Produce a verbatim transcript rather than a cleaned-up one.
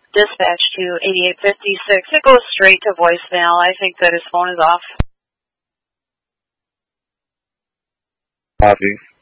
dispatch to eighty-eight fifty-six. It goes straight to voicemail. I think that his phone is off. Copy.